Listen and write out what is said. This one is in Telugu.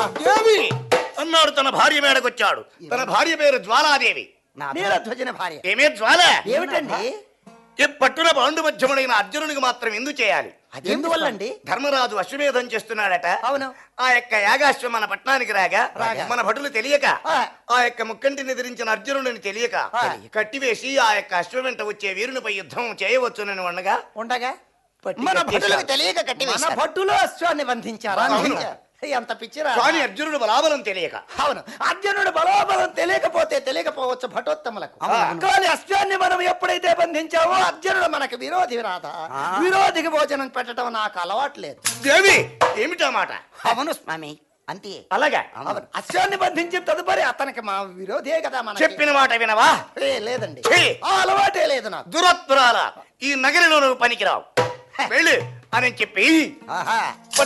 దేవి అన్నాడు. తన భార్య మేడకొచ్చాడు. తన భార్య పేరు జ్వాలాదేవి. నీలధ్వజన భార్య. ఏమే జ్వాల? ఏమిటండి? ఈ పట్టున పాండు మధ్యముడైన అర్జునునికి మాత్రం ఎందుకు చేయాలి? ఎందువల్లండి? ధర్మరాజు అశ్వమేధం చేస్తున్నాడట. అవును. ఆ యొక్క యాగాశ్వం మన పట్టణానికి రాగా మన భటులు తెలియక ఆ యొక్క ముక్కంటిని ఎదిరించిన అర్జునుడిని తెలియక కట్టివేసి ఆ యొక్క అశ్వం వెంట వచ్చే వీరునిపై యుద్ధం చేయవచ్చునని ఉండగా మన భటులకు తెలియక కట్టివేశారు. మన భటులు అశ్వాన్ని బంధించారు. ఎంత పిచ్చిరా! కానీ అర్జునుడు బలాబలం తెలియక. అవును, అర్జునుడు బలాబలం తెలియకపోవచ్చు భటోత్తములకు. కానీ అశ్వాన్ని మనం ఎప్పుడైతే బంధించామో అర్జునుడు మనకు విరోధి రాదా? విరోధికి భోజనం పెట్టడం నాకు అలవాట్లేదు. దేవి ఏమిటా మాట? అవును స్వామి, అంతే. అలాగా అశ్వాన్ని బంధించిన తదుపరి అతనికి మా విరోధే కదా. మన చెప్పిన మాట వినవా? లేదండి, ఆ అలవాటే లేదు నాకు. దురత్పురాల ఈ నగరిలో నువ్వు పనికిరావు, వెళ్ళు అని చెప్పి